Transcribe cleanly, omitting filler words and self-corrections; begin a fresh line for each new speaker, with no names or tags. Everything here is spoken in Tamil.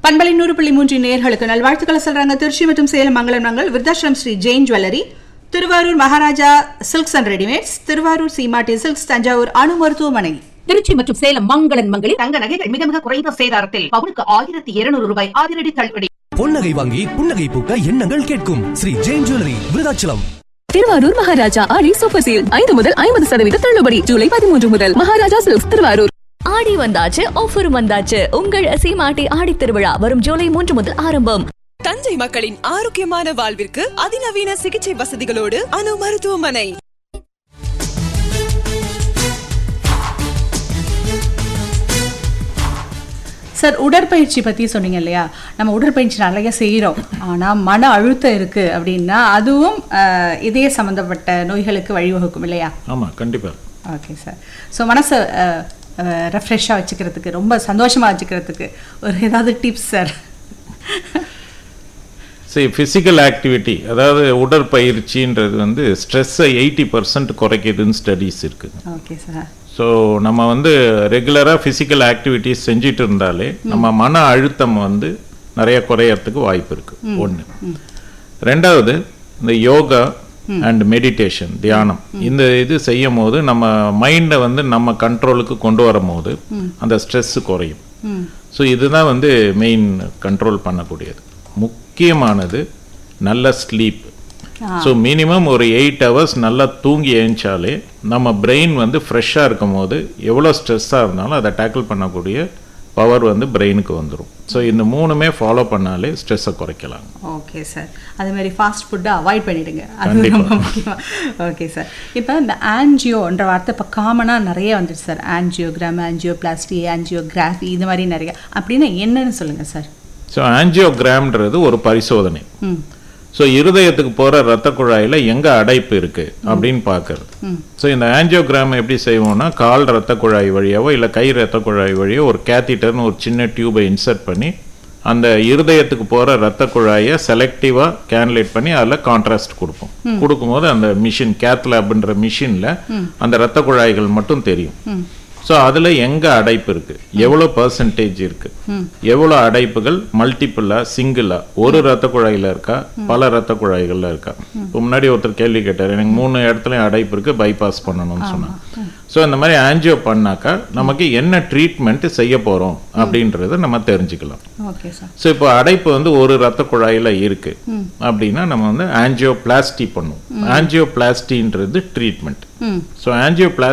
பண்பலை 100.3 நேயர்களுக்கு நல்வாழ்த்துக்களை சொல்றாங்க. திருச்சி மற்றும் சேலம் மங்களம் நங்கள், Virudhachalam Sri Jain jewellery, Thiruvarur Maharaja silks and readymades, Thiruvarur Seematti silks, Thanjavur அணு மருத்துவமனை.
திருச்சி மற்றும் சேலம் மங்களன் மங்களில்
தங்க நகைகள் மிக மிக குறைந்த சேதாரத்தில் பவுனுக்கு 1200 ரூபாய் அதிரடி தள்ளுபடி.
பொன்னகை வாங்கி புன்னகை பூக்க எண்ணங்கள் கேட்கும் ஸ்ரீ ஜெயின் ஜுவல்லரி, விருத்தாச்சலம்.
திருவாரூர் மகாராஜா ஆடி சூப்பர் சேல் 5 முதல் 50% தள்ளுபடி. ஜூலை 13 முதல் மகாராஜா சில்க்ஸ், திருவாரூர்.
ஆடி வந்தாச்சு, ஆஃபர் வந்தாச்சு. உங்கள் சீமாட்டி ஆடி திருவிழா வரும் ஜூலை 3 முதல் ஆரம்பம்.
தஞ்சை மக்களின் ஆரோக்கியமான வாழ்விற்கு அதிநவீன சிகிச்சை வசதிகளோடு அணு மருத்துவமனை.
சார், உடற்பயிற்சி பற்றி சொன்னீங்க இல்லையா? நம்ம உடற்பயிற்சி நிறைய செய்கிறோம், ஆனால் மன அழுத்தம் இருக்குது அப்படின்னா அதுவும் இதய சம்மந்தப்பட்ட நோய்களுக்கு வழிவகுக்கும் இல்லையா?
ஆமாம், கண்டிப்பாக.
Okay sir. ஸோ மனசை ரெஃப்ரெஷ்ஷாக வச்சுக்கிறதுக்கு, ரொம்ப சந்தோஷமாக வச்சுக்கிறதுக்கு ஒரு ஏதாவது டிப்ஸ் சார்?
சரி, ஃபிசிக்கல் ஆக்டிவிட்டி, அதாவது உடற்பயிற்சின்றது வந்து ஸ்ட்ரெஸ்ஸை 80% குறைக்குதுன்னு ஸ்டடீஸ் இருக்குது.
Okay sir.
ஸோ நம்ம வந்து ரெகுலராக ஃபிசிக்கல் ஆக்டிவிட்டிஸ் செஞ்சுட்டு இருந்தாலே நம்ம மன அழுத்தம் வந்து நிறைய குறையறதுக்கு வாய்ப்பு இருக்குது. ஒன்று. ரெண்டாவது, இந்த யோகா அண்ட் மெடிடேஷன், தியானம், இந்த இது செய்யும் போது நம்ம மைண்டை வந்து நம்ம கண்ட்ரோலுக்கு கொண்டு வரும் போது அந்த ஸ்ட்ரெஸ்ஸு குறையும். ஸோ இதுதான் வந்து மெயின் கண்ட்ரோல் பண்ணக்கூடியது. முக்கியமானது நல்ல ஸ்லீப். ஸோ மினிமம் ஒரு 8 hours நல்லா தூங்கி எழுந்தாலே நம்ம பிரெயின் வந்து ஃப்ரெஷ்ஷாக இருக்கும் போது எவ்வளோ ஸ்ட்ரெஸ்ஸாக இருந்தாலும் அதை டேக்கிள் பண்ணக்கூடிய பவர் வந்து பிரெயினுக்கு வந்துடும். ஸோ இந்த மூணுமே ஃபாலோ பண்ணாலே ஸ்ட்ரெஸ்ஸை குறைக்கலாம்.
Okay sir. அதே மாதிரி ஃபாஸ்ட் ஃபுட்டை அவாய்ட் பண்ணிடுங்க, அது ரொம்ப முக்கியம். Okay sir. இப்போ இந்த ஆன்ஜியோன்ற வார்த்தை இப்போ காமனாக நிறைய வந்துடுச்சு சார். ஆன்ஜியோகிராம், ஆன்ஜியோபிளாஸ்டி, ஆன்ஜியோகிராஃபி, இது மாதிரி நிறைய. அப்படின்னா என்னன்னு சொல்லுங்கள் சார்?
ஸோ ஆன்ஜியோகிராம்ன்றது ஒரு பரிசோதனை. ஸோ இருதயத்துக்கு போகிற ரத்த குழாயில் எங்கே அடைப்பு இருக்குது அப்படின்னு பார்க்கறது. ஸோ இந்த ஆன்ஜியோகிராம் எப்படி செய்வோம்னா, கால் ரத்த குழாய் வழியாவோ இல்லை கை ரத்த குழாய் வழியோ ஒரு கேத்திட்டர்னு ஒரு சின்ன டியூபை இன்சர்ட் பண்ணி அந்த இருதயத்துக்கு போகிற ரத்த குழாயை செலக்டிவாக கேன்லேட் பண்ணி அதில் கான்ட்ராஸ்ட் கொடுப்போம். கொடுக்கும்போது அந்த மிஷின், கேத் லேப்ன்ற மிஷினில் அந்த ரத்த குழாய்கள் மட்டும் தெரியும். ஸோ அதில் எங்கே அடைப்பு இருக்குது, எவ்வளோ பர்சன்டேஜ் இருக்குது, எவ்வளோ அடைப்புகள் மல்டிப்புளாக, சிங்கிளாக, ஒரு ரத்த குழாயில் இருக்கா, பல ரத்த குழாய்களில் இருக்கா. இப்போ முன்னாடி ஒருத்தர் கேள்வி கேட்டார், எனக்கு 3 இடத்துலையும் அடைப்பு இருக்குது, பைபாஸ் பண்ணணும்னு சொன்னாங்க. ஸோ இந்த மாதிரி ஆன்ஜியோ பண்ணாக்கா நமக்கு என்ன ட்ரீட்மெண்ட் செய்ய போகிறோம் அப்படின்றத நம்ம தெரிஞ்சுக்கலாம். ஸோ இப்போ அடைப்பு வந்து ஒரு ரத்த குழாயில் இருக்குது அப்படின்னா நம்ம வந்து ஆன்ஜியோபிளாஸ்டி பண்ணுவோம். ஆன்ஜியோபிளாஸ்டின்றது ட்ரீட்மெண்ட். So angioplasty